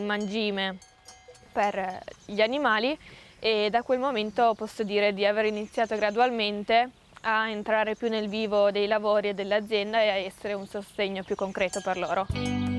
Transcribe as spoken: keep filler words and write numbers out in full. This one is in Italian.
un mangime per gli animali e da quel momento posso dire di aver iniziato gradualmente a entrare più nel vivo dei lavori e dell'azienda e a essere un sostegno più concreto per loro.